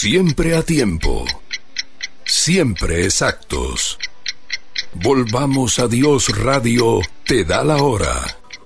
Siempre a tiempo, siempre exactos. Volvamos a Dios Radio, te da la hora.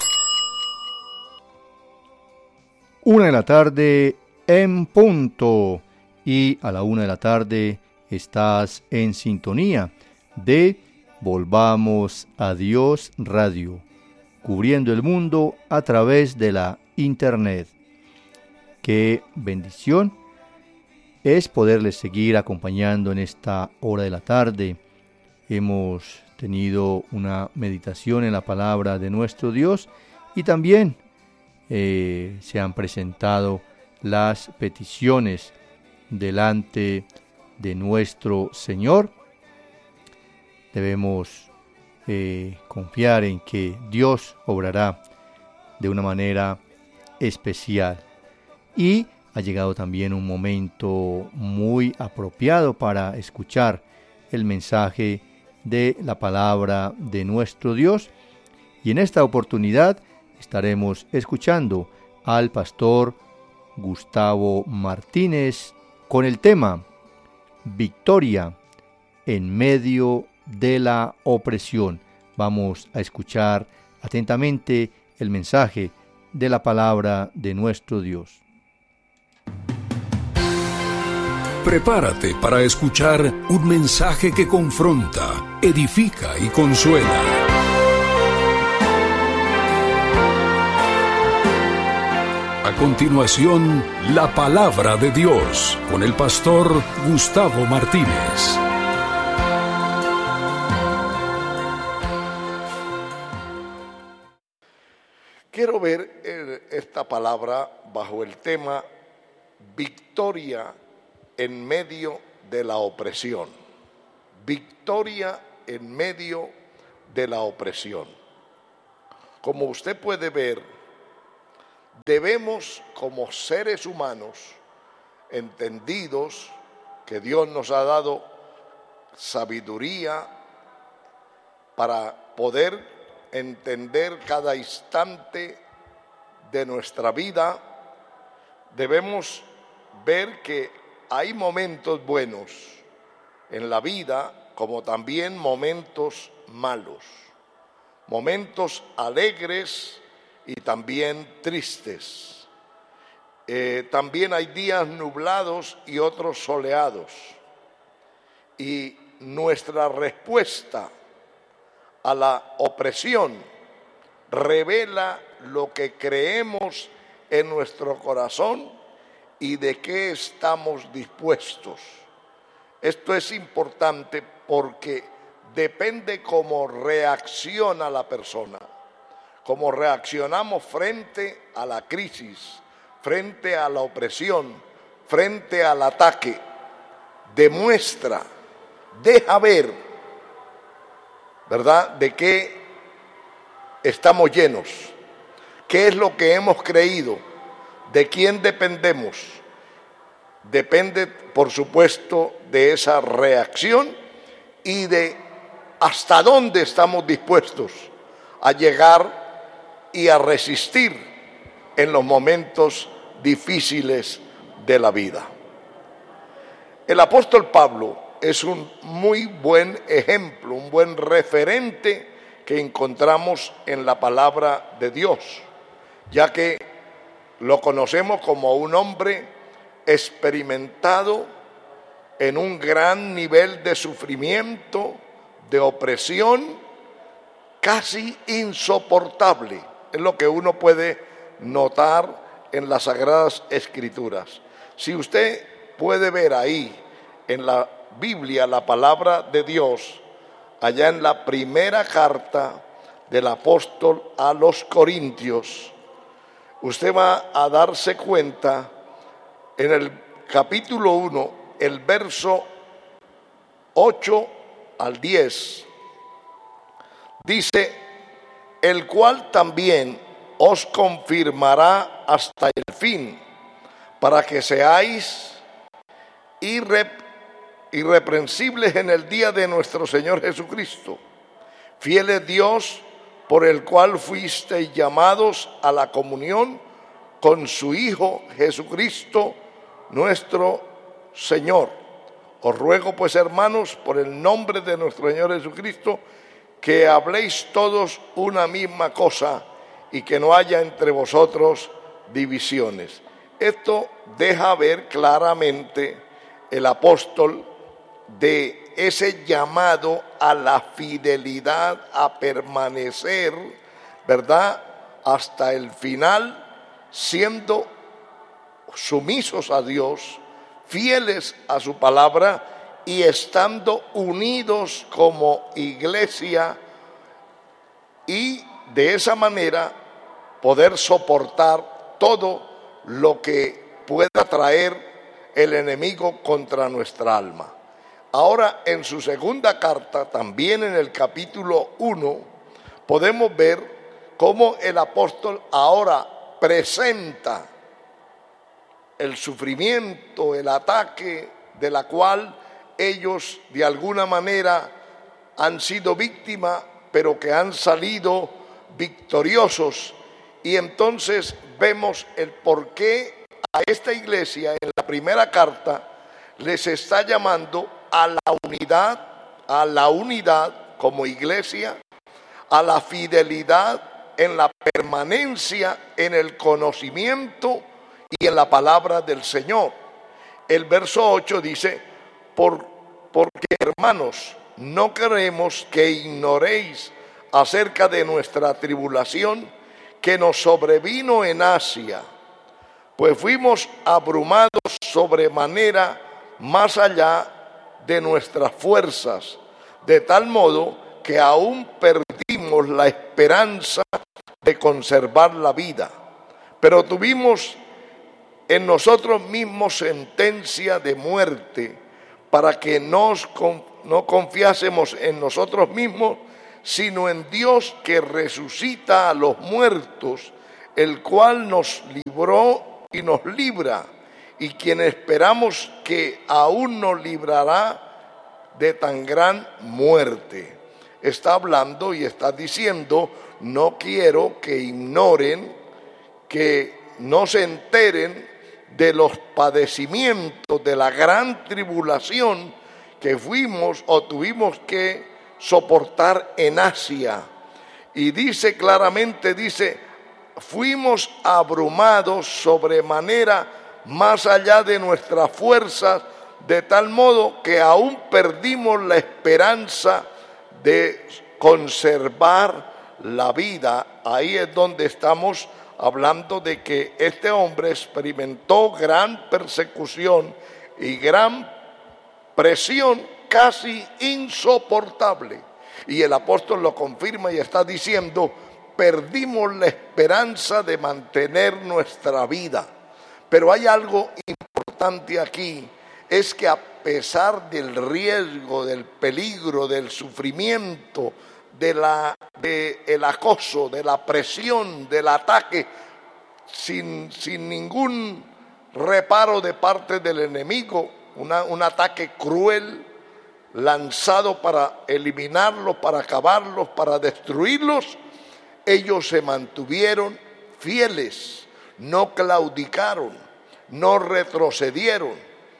1:00 p.m. en punto. Y a la 1:00 p.m. estás en sintonía de Volvamos a Dios Radio, cubriendo el mundo a través de la internet. Qué bendición es poderles seguir acompañando en esta hora de la tarde. Hemos tenido una meditación en la palabra de nuestro Dios y también se han presentado las peticiones delante de nuestro Señor. Debemos confiar en que Dios obrará de una manera especial. Y ha llegado también un momento muy apropiado para escuchar el mensaje de la palabra de nuestro Dios. Y en esta oportunidad estaremos escuchando al pastor Gustavo Martínez con el tema Victoria en medio de la opresión. Vamos a escuchar atentamente el mensaje de la palabra de nuestro Dios. Prepárate para escuchar un mensaje que confronta, edifica y consuela. A continuación, la palabra de Dios con el pastor Gustavo Martínez. Quiero ver esta palabra bajo el tema Victoria en medio de la opresión. Victoria en medio de la opresión. Como usted puede ver, debemos como seres humanos entendidos que Dios nos ha dado sabiduría para poder entender cada instante de nuestra vida, debemos ver que hay momentos buenos en la vida como también momentos malos, momentos alegres y también tristes. También hay días nublados y otros soleados. Y nuestra respuesta a la opresión revela lo que creemos en nuestro corazón y de qué estamos dispuestos. Esto es importante porque depende cómo reacciona la persona, cómo reaccionamos frente a la crisis, frente a la opresión, frente al ataque. Demuestra, deja ver, ¿verdad?, de qué estamos llenos, qué es lo que hemos creído, de quién dependemos. Depende, por supuesto, de esa reacción y de hasta dónde estamos dispuestos a llegar y a resistir en los momentos difíciles de la vida. El apóstol Pablo es un muy buen ejemplo, un buen referente que encontramos en la palabra de Dios, ya que lo conocemos como un hombre experimentado en un gran nivel de sufrimiento, de opresión, casi insoportable. Es lo que uno puede notar en las Sagradas Escrituras. Si usted puede ver ahí en la Biblia la palabra de Dios, allá en la primera carta del apóstol a los Corintios, usted va a darse cuenta en el capítulo 1, el verso 8 al 10, dice: el cual también os confirmará hasta el fin, para que seáis irreprensibles en el día de nuestro Señor Jesucristo. Fiel es Dios, por el cual fuisteis llamados a la comunión con su Hijo Jesucristo, nuestro Señor. Os ruego pues, hermanos, por el nombre de nuestro Señor Jesucristo, que habléis todos una misma cosa y que no haya entre vosotros divisiones. Esto deja ver claramente el apóstol de ese llamado a la fidelidad, a permanecer, ¿verdad?, hasta el final, siendo sumisos a Dios, fieles a su palabra y estando unidos como iglesia, y de esa manera poder soportar todo lo que pueda traer el enemigo contra nuestra alma. Ahora, en su segunda carta, también en el capítulo 1, podemos ver cómo el apóstol ahora presenta el sufrimiento, el ataque de la cual ellos de alguna manera han sido víctimas, pero que han salido victoriosos. Y entonces vemos el por qué a esta iglesia en la primera carta les está llamando a la unidad como iglesia, a la fidelidad en la permanencia en el conocimiento y en la palabra del Señor. El verso 8 dice: porque hermanos, no queremos que ignoréis acerca de nuestra tribulación que nos sobrevino en Asia, pues fuimos abrumados sobremanera más allá de nuestras fuerzas, de tal modo que aún perdimos la esperanza de conservar la vida, pero tuvimos en nosotros mismos sentencia de muerte, para que no confiásemos en nosotros mismos, sino en Dios que resucita a los muertos, el cual nos libró y nos libra, y quien esperamos que aún nos librará de tan gran muerte. Está hablando y está diciendo: no quiero que ignoren, que no se enteren de los padecimientos, de la gran tribulación que fuimos o tuvimos que soportar en Asia. Y dice claramente, fuimos abrumados sobremanera más allá de nuestras fuerzas, de tal modo que aún perdimos la esperanza de conservar la vida. Ahí es donde estamos hablando de que este hombre experimentó gran persecución y gran presión casi insoportable. Y el apóstol lo confirma y está diciendo: perdimos la esperanza de mantener nuestra vida. Pero hay algo importante aquí, es que a pesar del riesgo, del peligro, del sufrimiento, del acoso, de la presión, del ataque, sin ningún reparo de parte del enemigo, un ataque cruel, lanzado para eliminarlos, para acabarlos, para destruirlos, ellos se mantuvieron fieles, no claudicaron, no retrocedieron,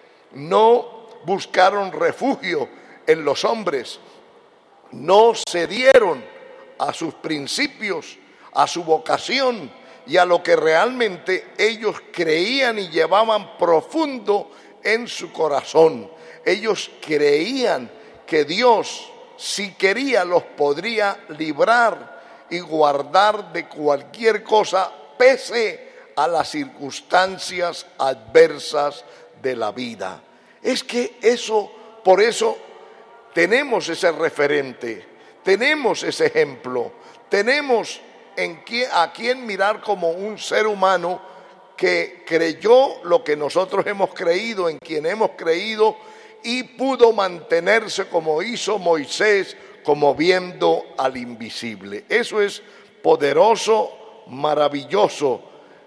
no buscaron refugio en los hombres, no cedieron a sus principios, a su vocación y a lo que realmente ellos creían y llevaban profundo en su corazón. Ellos creían que Dios, si quería, los podría librar y guardar de cualquier cosa, pese a las circunstancias adversas de la vida. Es que por eso tenemos ese referente, tenemos ese ejemplo, tenemos a quien mirar como un ser humano que creyó lo que nosotros hemos creído, en quien hemos creído, y pudo mantenerse como hizo Moisés, como viendo al invisible. Eso es poderoso, maravilloso,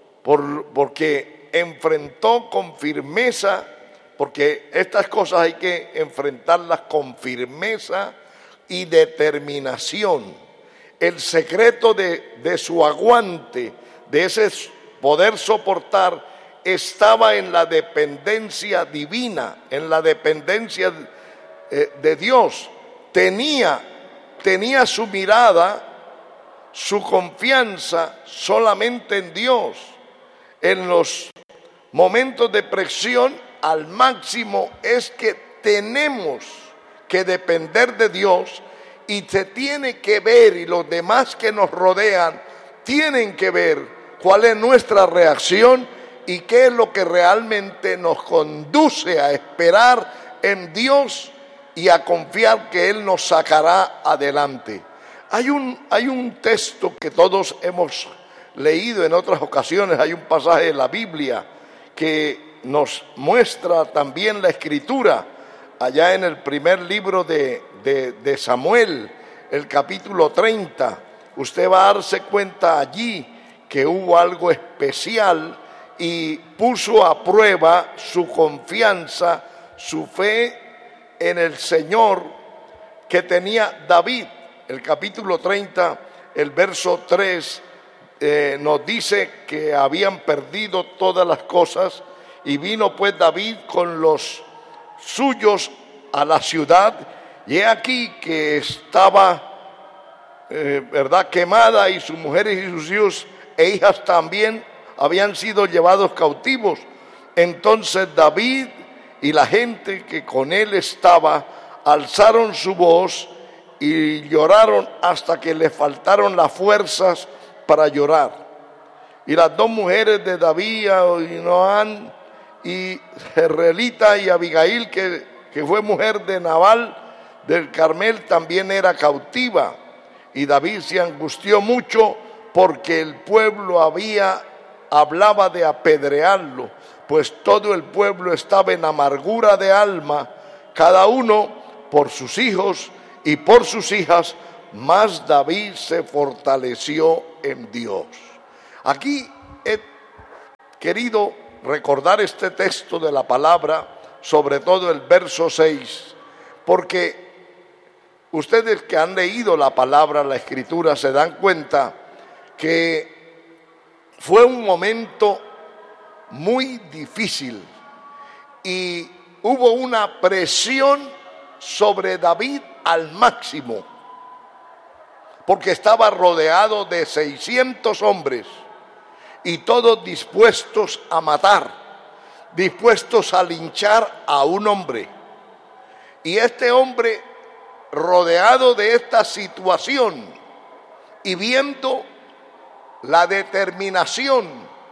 porque enfrentó con firmeza, porque estas cosas hay que enfrentarlas con firmeza y determinación. El secreto de su aguante, de ese poder soportar, estaba en la dependencia divina, en la dependencia de Dios. Tenía su mirada, su confianza solamente en Dios. En los momentos de presión, al máximo es que tenemos que depender de Dios y se tiene que ver, y los demás que nos rodean tienen que ver cuál es nuestra reacción y qué es lo que realmente nos conduce a esperar en Dios y a confiar que Él nos sacará adelante. Hay un texto que todos hemos leído en otras ocasiones, hay un pasaje de la Biblia que nos muestra también la Escritura, allá en el primer libro de Samuel, el capítulo 30. Usted va a darse cuenta allí que hubo algo especial y puso a prueba su confianza, su fe en el Señor que tenía David. El capítulo 30, el verso 3, nos dice que habían perdido todas las cosas y vino pues David con los suyos a la ciudad, y he aquí que estaba quemada, y sus mujeres y sus hijos e hijas también habían sido llevados cautivos. Entonces David y la gente que con él estaba alzaron su voz y lloraron hasta que le faltaron las fuerzas para llorar. Y las dos mujeres de David, Ahinoam y Jezreelita, y Abigail, que fue mujer de Nabal del Carmel, también era cautiva. Y David se angustió mucho porque el pueblo hablaba de apedrearlo, pues todo el pueblo estaba en amargura de alma, cada uno por sus hijos y por sus hijas, mas David se fortaleció en Dios. Aquí he querido recordar este texto de la palabra, sobre todo el verso 6, porque ustedes que han leído la palabra, la Escritura, se dan cuenta que fue un momento muy difícil y hubo una presión sobre David al máximo, porque estaba rodeado de 600 hombres y todos dispuestos a matar, dispuestos a linchar a un hombre. Y este hombre, rodeado de esta situación y viendo la determinación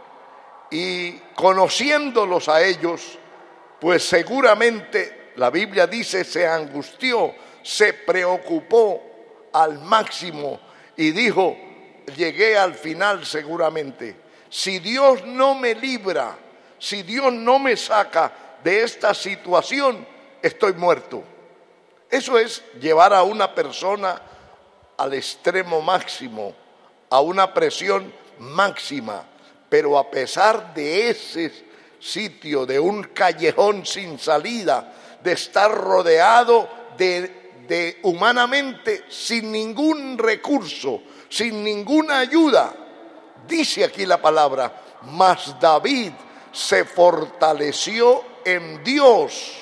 y conociéndolos a ellos, pues seguramente la Biblia dice se angustió, se preocupó al máximo y dijo: llegué al final seguramente. Si Dios no me libra, si Dios no me saca de esta situación, estoy muerto. Eso es llevar a una persona al extremo máximo, a una presión máxima. Pero a pesar de ese sitio, de un callejón sin salida, de estar rodeado de humanamente sin ningún recurso, sin ninguna ayuda, dice aquí la palabra: mas David se fortaleció en Dios,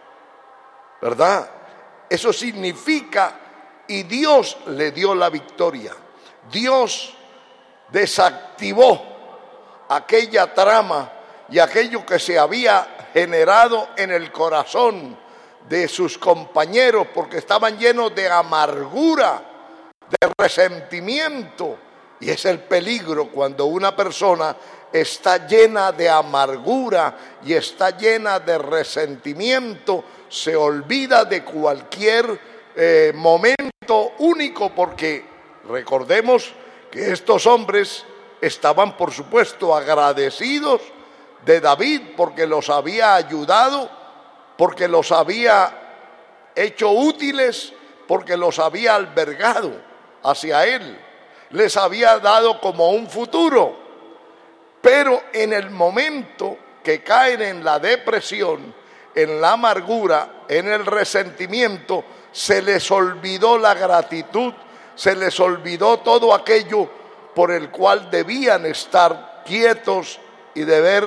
¿verdad? Eso significa, y Dios le dio la victoria. Dios desactivó aquella trama y aquello que se había generado en el corazón de sus compañeros, porque estaban llenos de amargura, de resentimiento. Y es el peligro cuando una persona está llena de amargura y está llena de resentimiento, se olvida de cualquier momento único, porque recordemos que estos hombres estaban, por supuesto, agradecidos de David porque los había ayudado, porque los había hecho útiles, porque los había albergado hacia él, les había dado como un futuro. Pero en el momento que caen en la depresión, en la amargura, en el resentimiento, se les olvidó la gratitud, se les olvidó todo aquello por el cual debían estar quietos y de ver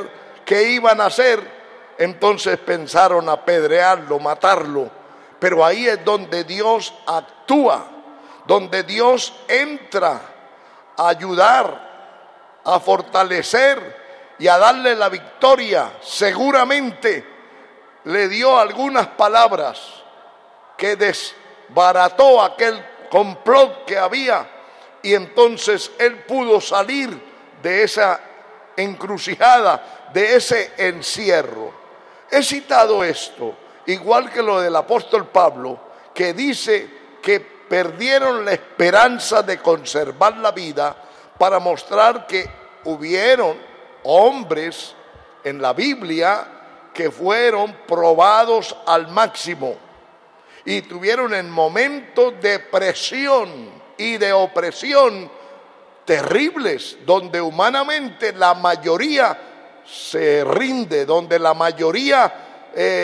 ¿qué iban a hacer? Entonces pensaron apedrearlo, matarlo. Pero ahí es donde Dios actúa, donde Dios entra a ayudar, a fortalecer y a darle la victoria. Seguramente le dio algunas palabras que desbarató aquel complot que había, y entonces él pudo salir de esa encrucijada, de ese encierro. He citado esto, igual que lo del apóstol Pablo, que dice que perdieron la esperanza de conservar la vida, para mostrar que hubieron hombres en la Biblia que fueron probados al máximo y tuvieron en momentos de presión y de opresión terribles, donde humanamente la mayoría se rinde, donde la mayoría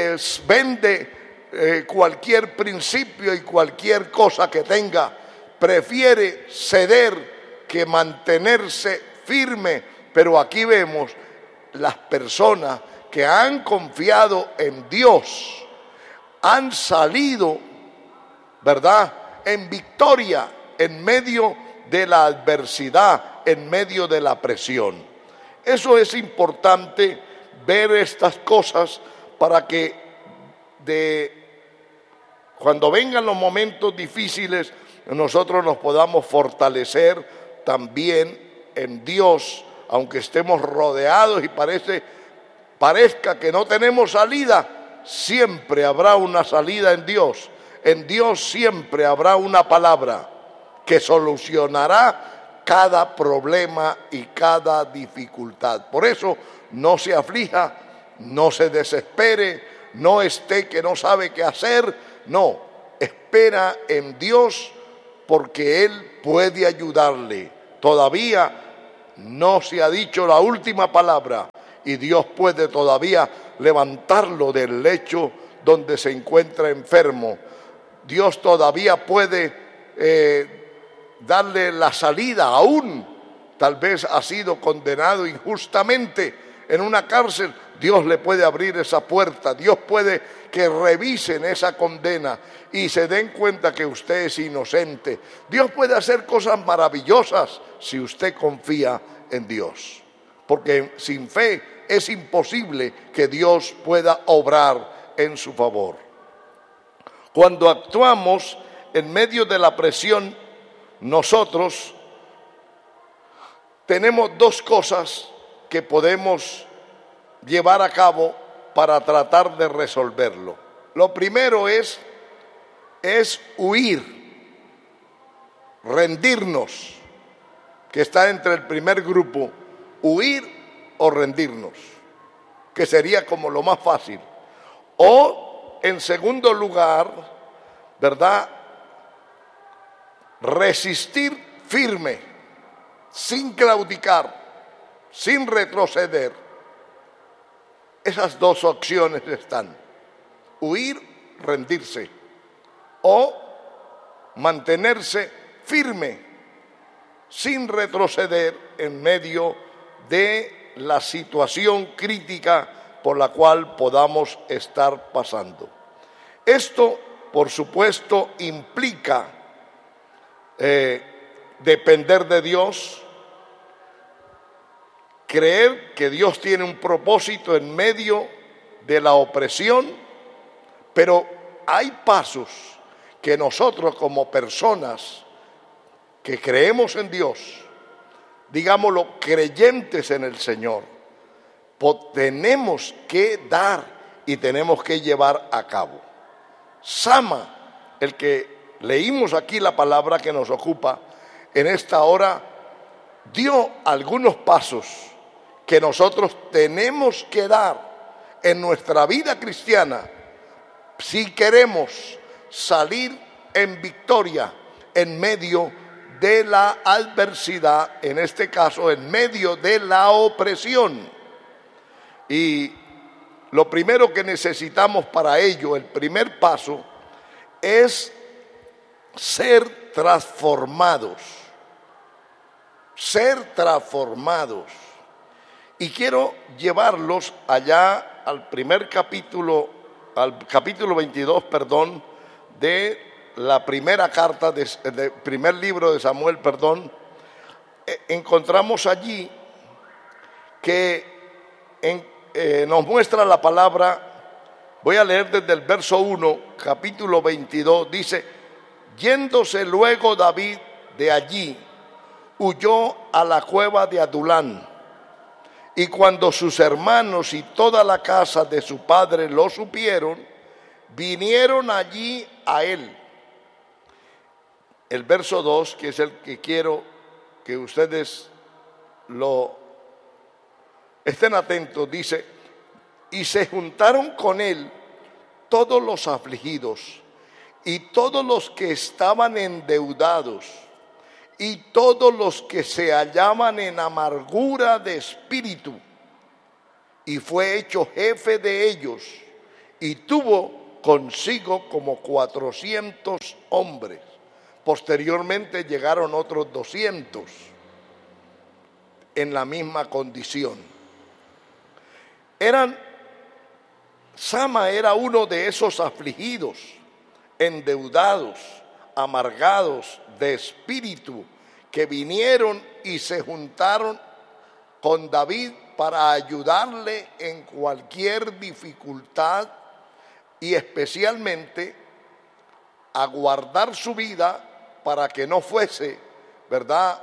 vende cualquier principio y cualquier cosa que tenga, prefiere ceder que mantenerse firme. Pero aquí vemos las personas que han confiado en Dios, han salido, ¿verdad?, en victoria en medio de la adversidad, en medio de la presión. Eso es importante, ver estas cosas, para que cuando vengan los momentos difíciles, nosotros nos podamos fortalecer también en Dios, aunque estemos rodeados y parezca que no tenemos salida. Siempre habrá una salida en Dios. En Dios siempre habrá una palabra que solucionará cada problema y cada dificultad. Por eso no se aflija, no se desespere, no esté que no sabe qué hacer. No, espera en Dios, porque Él puede ayudarle. Todavía no se ha dicho la última palabra y Dios puede todavía levantarlo del lecho donde se encuentra enfermo. Dios todavía puede darle la salida. Aún tal vez ha sido condenado injustamente en una cárcel, Dios le puede abrir esa puerta. Dios puede que revisen esa condena y se den cuenta que usted es inocente. Dios puede hacer cosas maravillosas si usted confía en Dios, porque sin fe es imposible que Dios pueda obrar en su favor. Cuando actuamos en medio de la presión, nosotros tenemos dos cosas que podemos llevar a cabo para tratar de resolverlo. Lo primero es huir, rendirnos, que está entre el primer grupo, huir o rendirnos, que sería como lo más fácil. O, en segundo lugar, ¿verdad?, resistir firme, sin claudicar, sin retroceder. Esas dos opciones están: huir, rendirse, o mantenerse firme, sin retroceder en medio de la situación crítica por la cual podamos estar pasando. Esto, por supuesto, implica depender de Dios, creer que Dios tiene un propósito en medio de la opresión, pero hay pasos que nosotros como personas que creemos en Dios, digámoslo, creyentes en el Señor, tenemos que dar y tenemos que llevar a cabo. Sama, el que leímos aquí la palabra que nos ocupa en esta hora, dio algunos pasos que nosotros tenemos que dar en nuestra vida cristiana si queremos salir en victoria en medio de la adversidad, en este caso en medio de la opresión. Y lo primero que necesitamos para ello, el primer paso, es ser transformados. Ser transformados. Y quiero llevarlos allá al primer capítulo, al capítulo 22, perdón, de la primera carta, del primer libro de Samuel, perdón. Encontramos allí que nos muestra la palabra. Voy a leer desde el verso 1, capítulo 22, dice: yéndose luego David de allí, huyó a la cueva de Adulán. Y cuando sus hermanos y toda la casa de su padre lo supieron, vinieron allí a él. El verso 2, que es el que quiero que ustedes lo estén atentos, dice: y se juntaron con él todos los afligidos y todos los que estaban endeudados y todos los que se hallaban en amargura de espíritu, y fue hecho jefe de ellos, y tuvo consigo como 400 hombres. Posteriormente llegaron otros 200 en la misma condición. Sama era uno de esos afligidos, endeudados, amargados de espíritu, que vinieron y se juntaron con David para ayudarle en cualquier dificultad y especialmente a guardar su vida para que no fuese, ¿verdad?,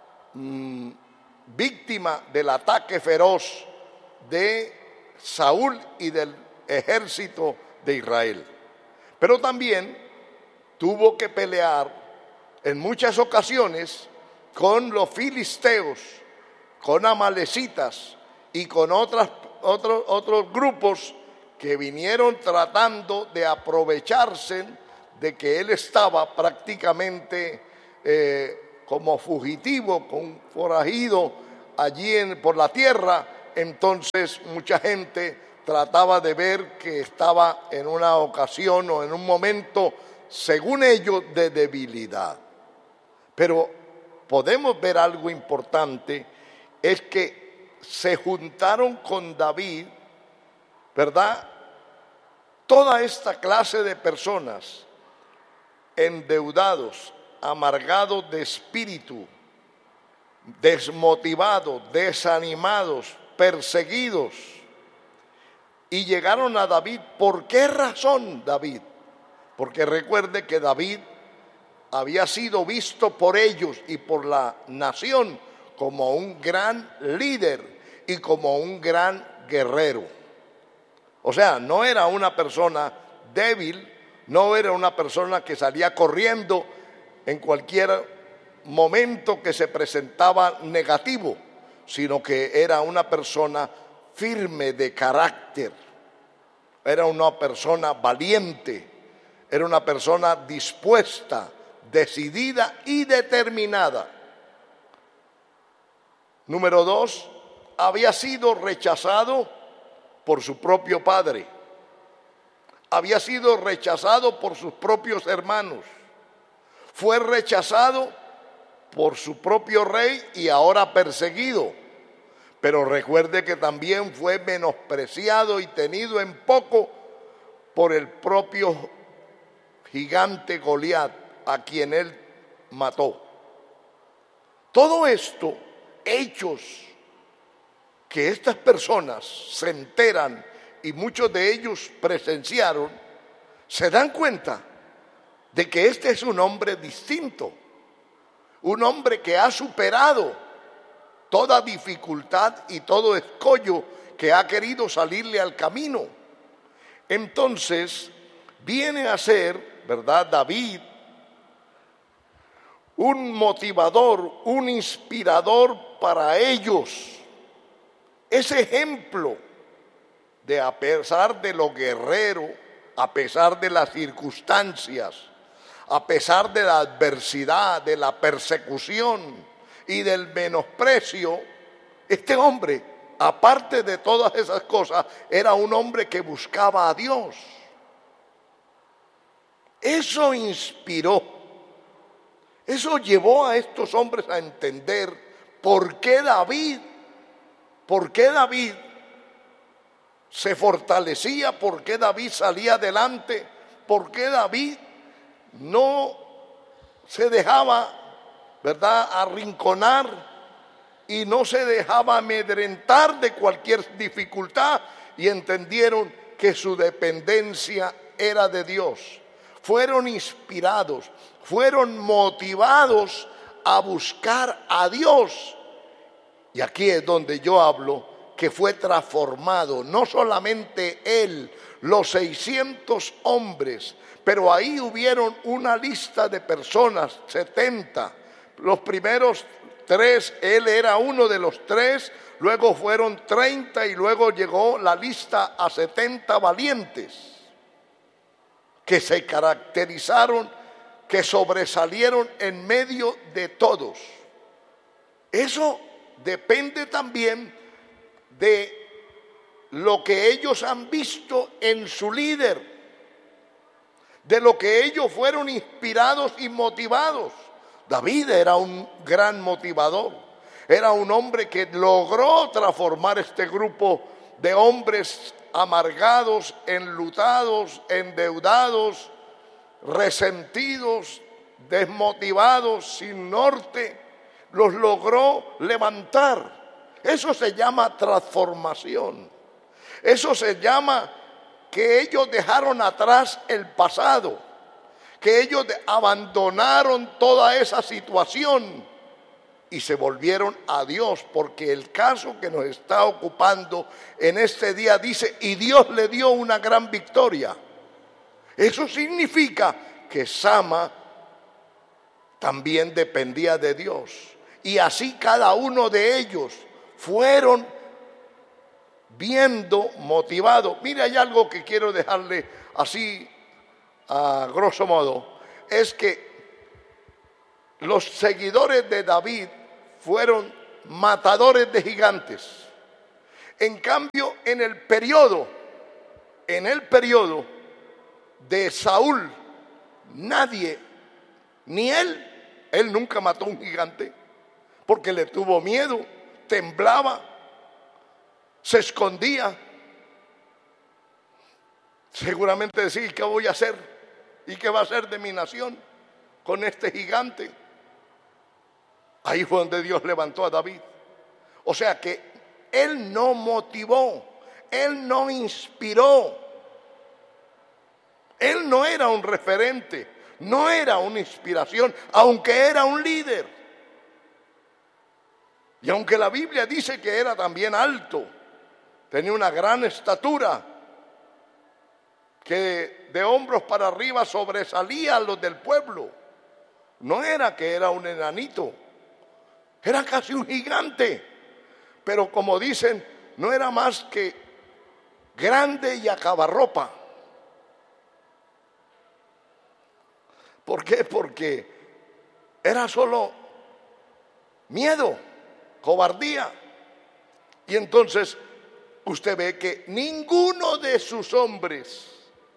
víctima del ataque feroz de Saúl y del ejército de Israel. Pero también tuvo que pelear en muchas ocasiones con los filisteos, con amalecitas y con otros grupos que vinieron tratando de aprovecharse de que él estaba prácticamente como fugitivo, con forajido allí por la tierra. Entonces mucha gente trataba de ver que estaba en una ocasión o en un momento, según ellos, de debilidad. Pero podemos ver algo importante, es que se juntaron con David, ¿verdad?, toda esta clase de personas, endeudados, amargados de espíritu, desmotivados, desanimados, perseguidos, y llegaron a David. ¿Por qué razón David? Porque recuerde que David había sido visto por ellos y por la nación como un gran líder y como un gran guerrero. O sea, no era una persona débil, no era una persona que salía corriendo en cualquier momento que se presentaba negativo, sino que era una persona firme de carácter, era una persona valiente, era una persona dispuesta, decidida y determinada. Número 2, había sido rechazado por su propio padre, había sido rechazado por sus propios hermanos, fue rechazado por su propio rey y ahora perseguido. Pero recuerde que también fue menospreciado y tenido en poco por el propio gigante Goliat, a quien él mató. Todo esto, hechos que estas personas se enteran y muchos de ellos presenciaron, se dan cuenta de que este es un hombre distinto, un hombre que ha superado toda dificultad y todo escollo que ha querido salirle al camino. Entonces viene a ser, ¿verdad?, David un motivador, un inspirador para ellos. Ese ejemplo de, a pesar de lo guerrero, a pesar de las circunstancias, a pesar de la adversidad, de la persecución y del menosprecio, este hombre, aparte de todas esas cosas, era un hombre que buscaba a Dios. Eso inspiró, eso llevó a estos hombres a entender por qué David ¿Por qué David se fortalecía? ¿Por qué David salía adelante? ¿Por qué David no se dejaba, ¿verdad?, arrinconar y no se dejaba amedrentar de cualquier dificultad? Y entendieron que su dependencia era de Dios. Fueron inspirados, fueron motivados a buscar a Dios. Y aquí es donde yo hablo que fue transformado, no solamente él, los 600 hombres, pero ahí hubieron una lista de personas, 70. Los primeros 3, él era uno de los 3, luego fueron 30 y luego llegó la lista a 70 valientes que se caracterizaron, que sobresalieron en medio de todos. Eso depende también de lo que ellos han visto en su líder, de lo que ellos fueron inspirados y motivados. David era un gran motivador, era un hombre que logró transformar este grupo de hombres amargados, enlutados, endeudados, resentidos, desmotivados, sin norte. Los logró levantar. Eso se llama transformación. Eso se llama que ellos dejaron atrás el pasado, que ellos abandonaron toda esa situación y se volvieron a Dios, porque el caso que nos está ocupando en este día dice, y Dios le dio una gran victoria. Eso significa que Sama también dependía de Dios. Y así cada uno de ellos fueron viendo, motivados. Mire, hay algo que quiero dejarle así a grosso modo. Es que los seguidores de David fueron matadores de gigantes. En cambio, en el periodo de Saúl, nadie, ni él nunca mató un gigante, porque le tuvo miedo, temblaba, se escondía. Seguramente decía, ¿qué voy a hacer? ¿Y qué va a hacer de mi nación con este gigante? Ahí fue donde Dios levantó a David. O sea que él no motivó, él no inspiró, él no era un referente, no era una inspiración, aunque era un líder. Y aunque la Biblia dice que era también alto, tenía una gran estatura, que de hombros para arriba sobresalía a los del pueblo. No era que era un enanito, era casi un gigante. Pero como dicen, no era más que grande y acabarropa. ¿Por qué? Porque era solo miedo, cobardía. Y entonces usted ve que ninguno de sus hombres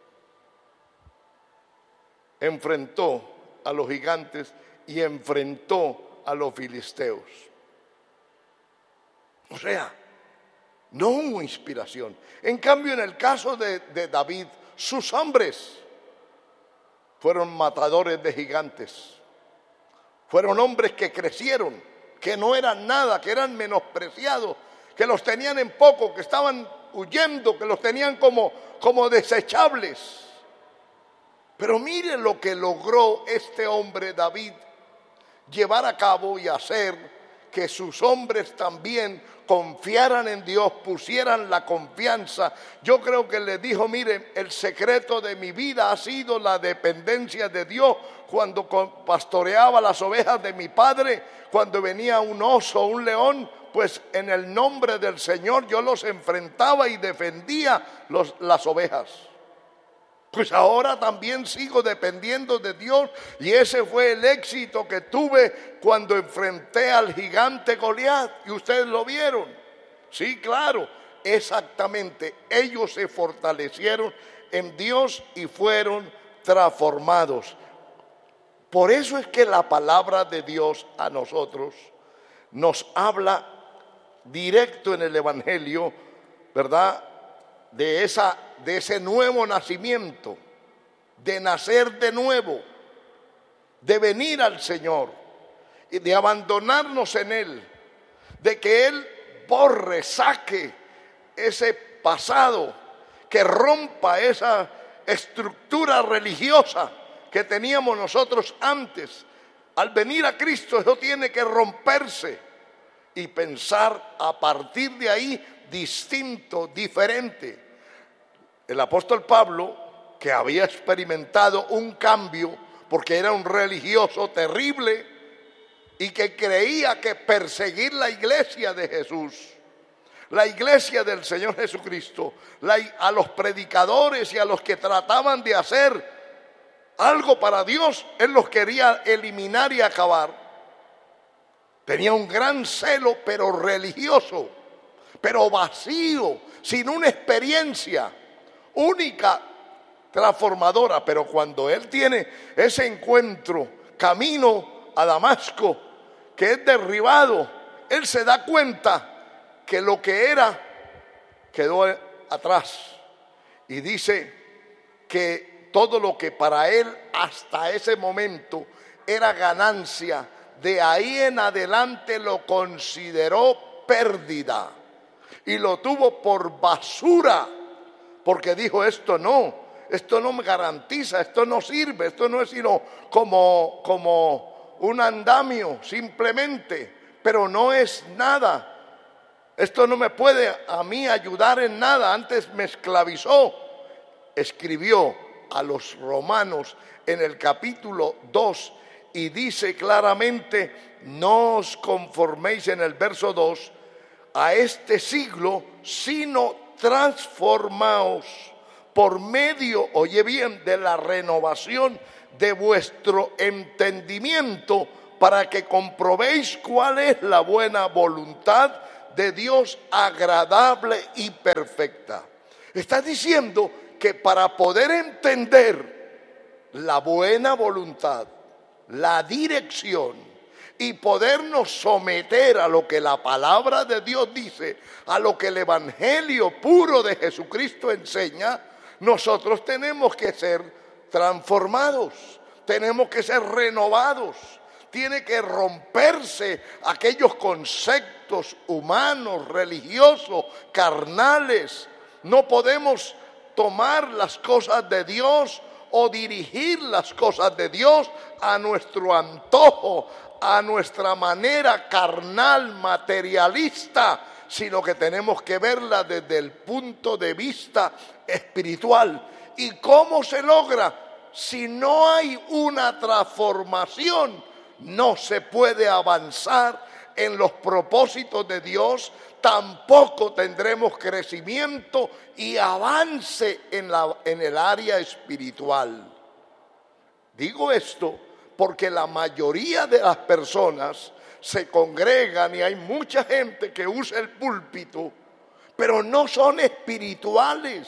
enfrentó a los gigantes y enfrentó a los filisteos. O sea, no hubo inspiración. En cambio, en el caso de David, sus hombres fueron matadores de gigantes. Fueron hombres que crecieron, que no eran nada, que eran menospreciados, que los tenían en poco, que estaban huyendo, que los tenían como desechables. Pero mire lo que logró este hombre David llevar a cabo y hacer que sus hombres también confiaran en Dios, pusieran la confianza. Yo creo que le dijo, miren, el secreto de mi vida ha sido la dependencia de Dios. Cuando pastoreaba las ovejas de mi padre, cuando venía un oso, un león, pues en el nombre del Señor yo los enfrentaba y defendía las ovejas. Pues ahora también sigo dependiendo de Dios, y ese fue el éxito que tuve cuando enfrenté al gigante Goliat, y ustedes lo vieron. Sí, claro, exactamente. Ellos se fortalecieron en Dios y fueron transformados. Por eso es que la palabra de Dios a nosotros nos habla directo en el Evangelio, ¿verdad? De ese nuevo nacimiento, de nacer de nuevo, de venir al Señor y de abandonarnos en Él, de que Él borre, saque ese pasado, que rompa esa estructura religiosa que teníamos nosotros antes. Al venir a Cristo eso tiene que romperse y pensar a partir de ahí distinto, diferente. El apóstol Pablo, que había experimentado un cambio porque era un religioso terrible y que creía que perseguir la iglesia de Jesús, la iglesia del Señor Jesucristo, a los predicadores y a los que trataban de hacer algo para Dios, él los quería eliminar y acabar. Tenía un gran celo, pero religioso, pero vacío, sin una experiencia única, transformadora. Pero cuando él tiene ese encuentro, camino a Damasco, que es derribado, él se da cuenta que lo que era quedó atrás. Y dice que todo lo que para él hasta ese momento era ganancia, de ahí en adelante lo consideró pérdida y lo tuvo por basura, porque dijo: esto no me garantiza, esto no sirve, esto no es sino como un andamio simplemente, pero no es nada, esto no me puede a mí ayudar en nada, antes me esclavizó. Escribió a los romanos en el capítulo 2 y dice claramente: no os conforméis, en el verso 2, a este siglo, sino transformaos por medio, oye bien, de la renovación de vuestro entendimiento, para que comprobéis cuál es la buena voluntad de Dios, agradable y perfecta. Está diciendo que para poder entender la buena voluntad, la dirección y podernos someter a lo que la palabra de Dios dice, a lo que el evangelio puro de Jesucristo enseña, nosotros tenemos que ser transformados, tenemos que ser renovados. Tiene que romperse aquellos conceptos humanos, religiosos, carnales. No podemos tomar las cosas de Dios o dirigir las cosas de Dios a nuestro antojo, a nuestra manera carnal, materialista, sino que tenemos que verla desde el punto de vista espiritual. ¿Y cómo se logra? Si no hay una transformación, no se puede avanzar en los propósitos de Dios, tampoco tendremos crecimiento y avance en el área espiritual. Digo esto porque la mayoría de las personas se congregan y hay mucha gente que usa el púlpito, pero no son espirituales,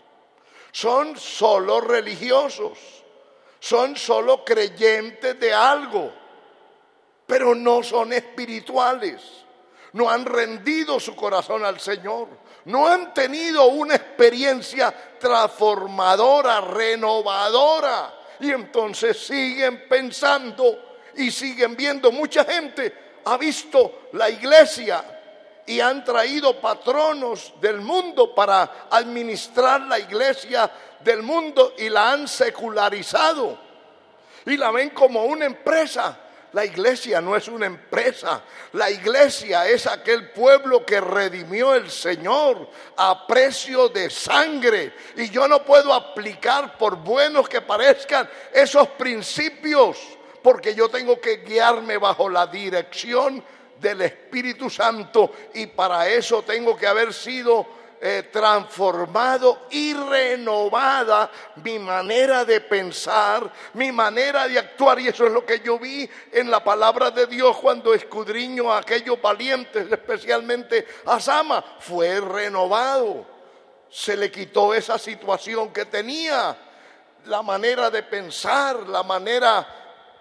son solo religiosos, son solo creyentes de algo, pero no son espirituales. No han rendido su corazón al Señor, no han tenido una experiencia transformadora, renovadora, y entonces siguen pensando y siguen viendo. Mucha gente ha visto la iglesia y han traído patronos del mundo para administrar la iglesia del mundo y la han secularizado y la ven como una empresa. La iglesia no es una empresa, la iglesia es aquel pueblo que redimió el Señor a precio de sangre. Y yo no puedo aplicar, por buenos que parezcan, esos principios, porque yo tengo que guiarme bajo la dirección del Espíritu Santo, y para eso tengo que haber sido transformado y renovada mi manera de pensar, mi manera de actuar. Y eso es lo que yo vi en la palabra de Dios cuando escudriño a aquellos valientes, especialmente a Sama. Fue renovado, se le quitó esa situación que tenía, la manera de pensar, la manera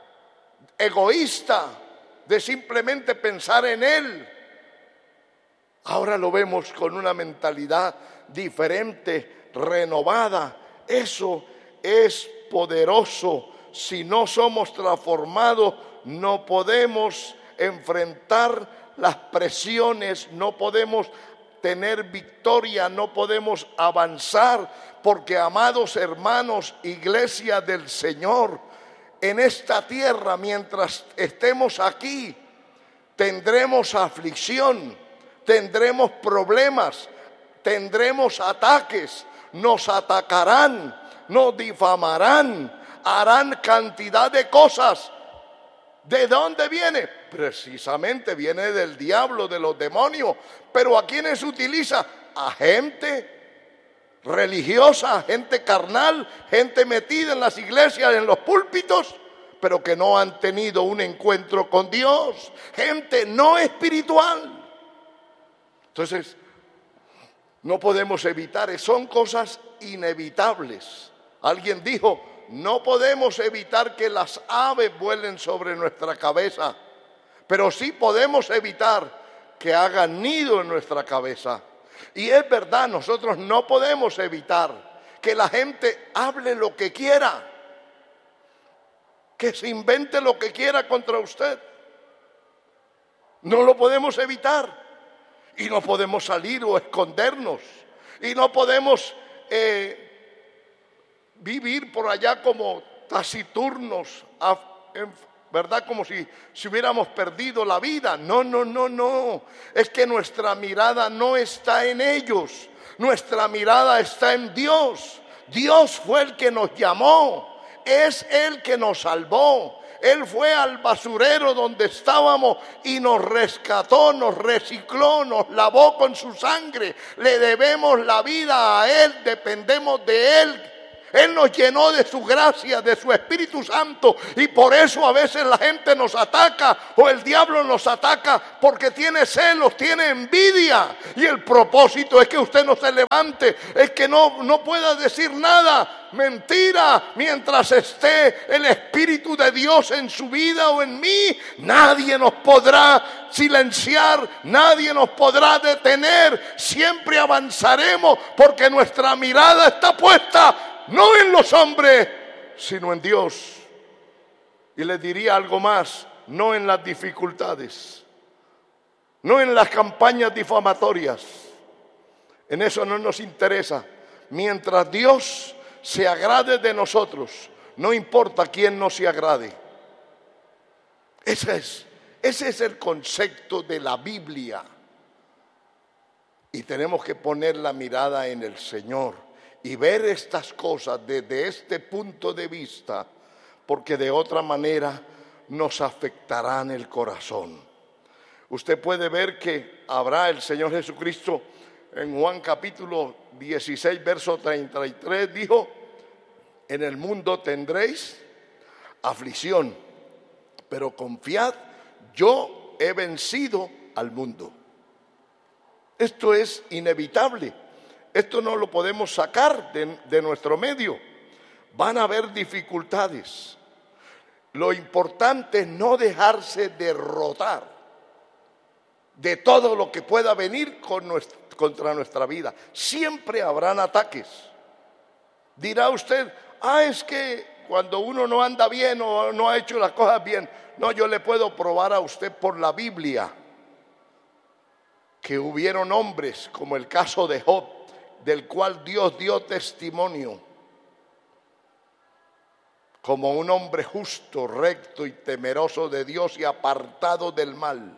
egoísta de simplemente pensar en él. Ahora lo vemos con una mentalidad diferente, renovada. Eso es poderoso. Si no somos transformados, no podemos enfrentar las presiones, no podemos tener victoria, no podemos avanzar, porque, amados hermanos, iglesia del Señor, en esta tierra, mientras estemos aquí, tendremos aflicción, tendremos problemas, tendremos ataques, nos atacarán, nos difamarán, harán cantidad de cosas. ¿De dónde viene? Precisamente viene del diablo, de los demonios. Pero ¿a quiénes utiliza? A gente religiosa, gente carnal, gente metida en las iglesias, en los púlpitos, pero que no han tenido un encuentro con Dios. Gente no espiritual. Entonces, no podemos evitar, son cosas inevitables. Alguien dijo: no podemos evitar que las aves vuelen sobre nuestra cabeza, pero sí podemos evitar que hagan nido en nuestra cabeza. Y es verdad, nosotros no podemos evitar que la gente hable lo que quiera, que se invente lo que quiera contra usted. No lo podemos evitar. Y no podemos salir o escondernos. Y no podemos vivir por allá como taciturnos, ¿verdad? Como si hubiéramos perdido la vida. No. Es que nuestra mirada no está en ellos. Nuestra mirada está en Dios. Dios fue el que nos llamó. Es el que nos salvó. Él fue al basurero donde estábamos y nos rescató, nos recicló, nos lavó con su sangre. Le debemos la vida a Él, dependemos de Él. Él nos llenó de su gracia, de su Espíritu Santo, y por eso a veces la gente nos ataca o el diablo nos ataca porque tiene celos, tiene envidia, y el propósito es que usted no se levante, es que no pueda decir nada. Mentira, mientras esté el Espíritu de Dios en su vida o en mí, nadie nos podrá silenciar, nadie nos podrá detener. Siempre avanzaremos porque nuestra mirada está puesta no en los hombres, sino en Dios. Y les diría algo más: no en las dificultades, no en las campañas difamatorias. En eso no nos interesa. Mientras Dios se agrade de nosotros, no importa quién no se agrade. Ese es el concepto de la Biblia. Y tenemos que poner la mirada en el Señor y ver estas cosas desde este punto de vista, porque de otra manera nos afectarán el corazón. Usted puede ver que habrá el Señor Jesucristo en Juan capítulo 16, verso 33, dijo: en el mundo tendréis aflicción, pero confiad, yo he vencido al mundo. Esto es inevitable. Esto no lo podemos sacar de nuestro medio. Van a haber dificultades. Lo importante es no dejarse derrotar de todo lo que pueda venir contra nuestra vida. Siempre habrán ataques. Dirá usted: es que cuando uno no anda bien o no ha hecho las cosas bien. No, yo le puedo probar a usted por la Biblia que hubieron hombres, como el caso de Job, del cual Dios dio testimonio, como un hombre justo, recto y temeroso de Dios y apartado del mal.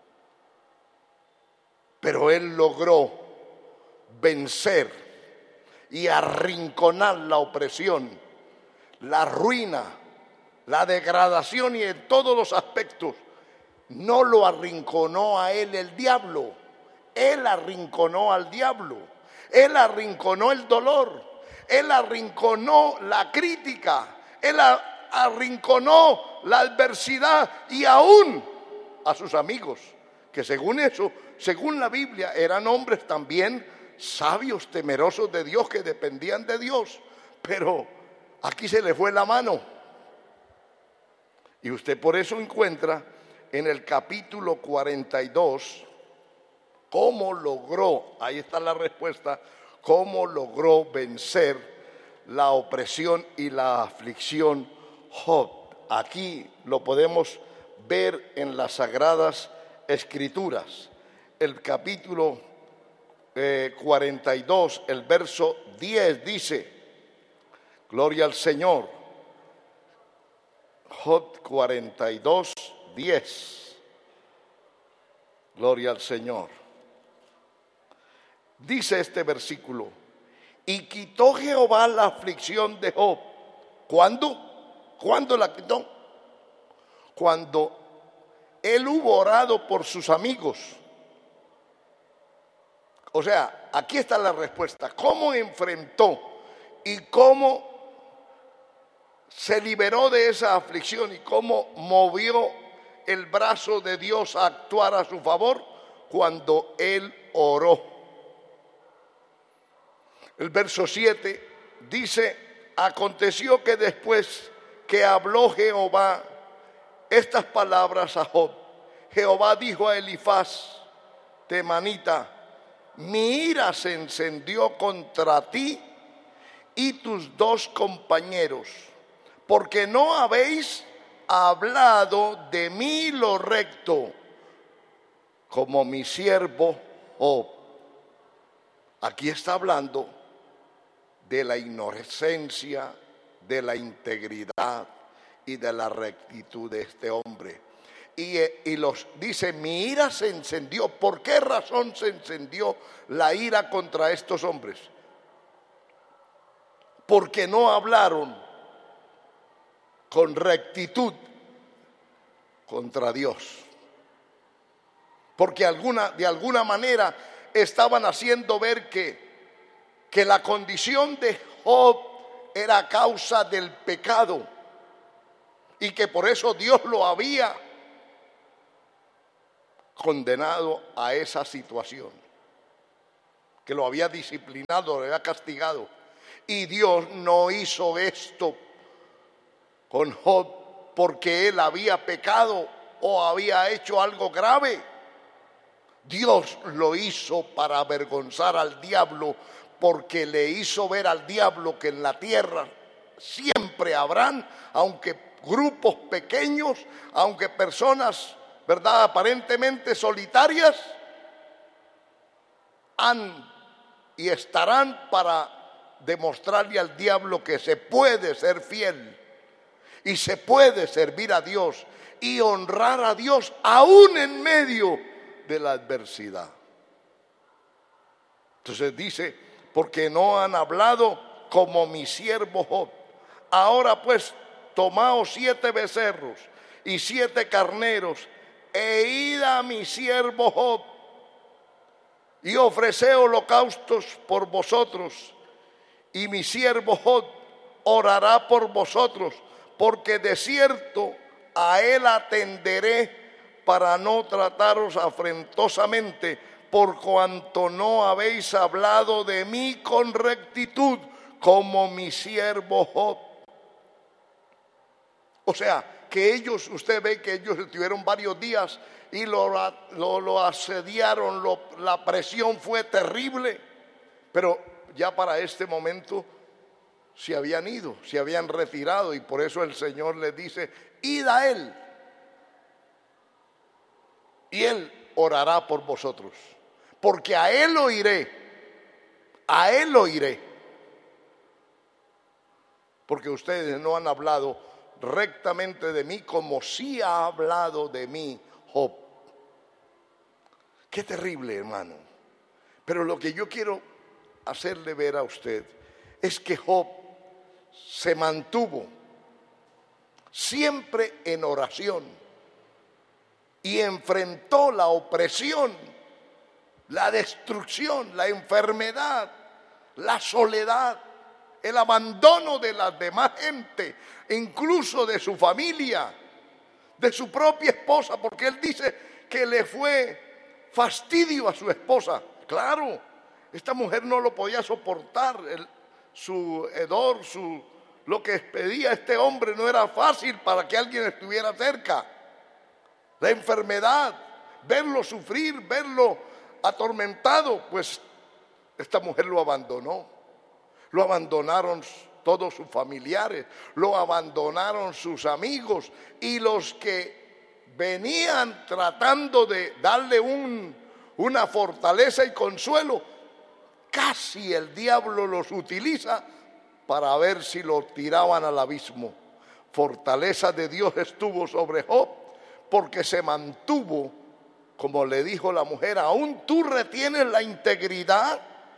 Pero él logró vencer y arrinconar la opresión, la ruina, la degradación, y en todos los aspectos. No lo arrinconó a él el diablo, él arrinconó al diablo. Él arrinconó el dolor, él arrinconó la crítica, él arrinconó la adversidad, y aún a sus amigos, que según la Biblia, eran hombres también sabios, temerosos de Dios, que dependían de Dios. Pero aquí se le fue la mano. Y usted por eso encuentra en el capítulo 42 ¿Cómo logró? Ahí está la respuesta. ¿Cómo logró vencer la opresión y la aflicción Job? Aquí lo podemos ver en las Sagradas Escrituras. El capítulo 42, el verso 10 dice, gloria al Señor. Job 42, 10. Gloria al Señor. Dice este versículo, y quitó Jehová la aflicción de Job. ¿Cuándo? ¿Cuándo la quitó? Cuando él hubo orado por sus amigos. O sea, aquí está la respuesta. ¿Cómo enfrentó y cómo se liberó de esa aflicción y cómo movió el brazo de Dios a actuar a su favor? Cuando él oró. El verso 7 dice, aconteció que después que habló Jehová estas palabras a Job, Jehová dijo a Elifaz temanita, mi ira se encendió contra ti y tus dos compañeros, porque no habéis hablado de mí lo recto, como mi siervo Job. Aquí está hablando de la inocencia, de la integridad y de la rectitud de este hombre. Y los dice, mi ira se encendió. ¿Por qué razón se encendió la ira contra estos hombres? Porque no hablaron con rectitud contra Dios. Porque de alguna manera estaban haciendo ver que la condición de Job era a causa del pecado y que por eso Dios lo había condenado a esa situación, que lo había disciplinado, lo había castigado. Y Dios no hizo esto con Job porque él había pecado o había hecho algo grave. Dios lo hizo para avergonzar al diablo, porque le hizo ver al diablo que en la tierra siempre habrán, aunque grupos pequeños, aunque personas, ¿verdad?, aparentemente solitarias, han y estarán para demostrarle al diablo que se puede ser fiel y se puede servir a Dios y honrar a Dios aún en medio de la adversidad. Entonces dice, porque no han hablado como mi siervo Job. Ahora pues, tomaos 7 becerros y 7 carneros e id a mi siervo Job y ofreced holocaustos por vosotros, y mi siervo Job orará por vosotros, porque de cierto a él atenderé para no trataros afrentosamente, por cuanto no habéis hablado de mí con rectitud, como mi siervo Job. O sea, que ellos, usted ve que ellos estuvieron varios días y lo asediaron, la presión fue terrible, pero ya para este momento se habían ido, se habían retirado, y por eso el Señor les dice, id a él y él orará por vosotros, porque a él oiré, porque ustedes no han hablado rectamente de mí como sí ha hablado de mí Job. Qué terrible, hermano. Pero lo que yo quiero hacerle ver a usted es que Job se mantuvo siempre en oración y enfrentó la opresión, la destrucción, la enfermedad, la soledad, el abandono de la demás gente, incluso de su familia, de su propia esposa, porque él dice que le fue fastidio a su esposa. Claro, esta mujer no lo podía soportar, su hedor, lo que pedía este hombre no era fácil para que alguien estuviera cerca. La enfermedad, verlo sufrir, verlo atormentado, pues esta mujer lo abandonó. Lo abandonaron todos sus familiares, lo abandonaron sus amigos, y los que venían tratando de darle una fortaleza y consuelo, casi el diablo los utiliza para ver si lo tiraban al abismo. Fortaleza de Dios estuvo sobre Job, porque se mantuvo, como le dijo la mujer, ¿aún tú retienes la integridad?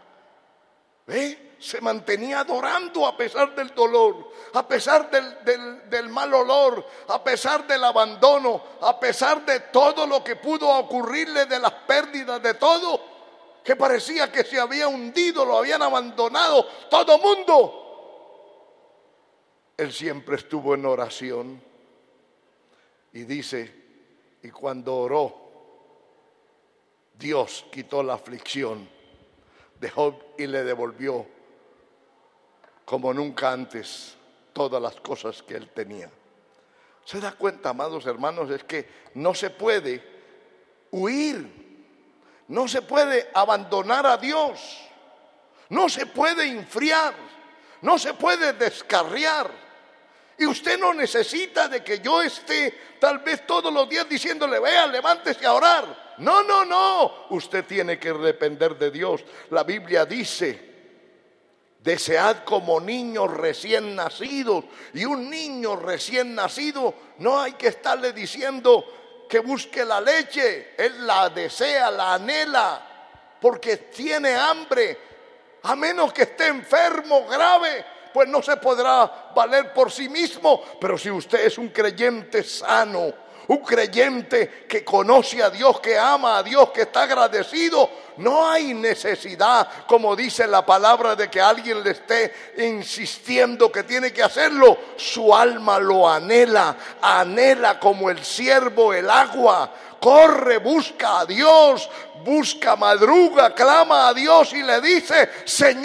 Se mantenía adorando a pesar del dolor, a pesar del mal olor, a pesar del abandono, a pesar de todo lo que pudo ocurrirle, de las pérdidas, de todo, que parecía que se había hundido, lo habían abandonado todo mundo. Él siempre estuvo en oración, y dice, y cuando oró, Dios quitó la aflicción de Job y le devolvió como nunca antes todas las cosas que él tenía. ¿Se da cuenta, amados hermanos? Es que no se puede huir, no se puede abandonar a Dios, no se puede enfriar, no se puede descarriar. Y usted no necesita de que yo esté tal vez todos los días diciéndole, vea, levántese a orar. No, no, no. Usted tiene que depender de Dios. La Biblia dice, desead como niños recién nacidos. Y un niño recién nacido no hay que estarle diciendo que busque la leche. Él la desea, la anhela, porque tiene hambre. A menos que esté enfermo, grave, pues no se podrá valer por sí mismo. Pero si usted es un creyente sano, un creyente que conoce a Dios, que ama a Dios, que está agradecido, no hay necesidad, como dice la palabra, de que alguien le esté insistiendo que tiene que hacerlo. Su alma lo anhela, anhela como el ciervo el agua. Corre, busca a Dios, busca, madruga, clama a Dios y le dice, Señor,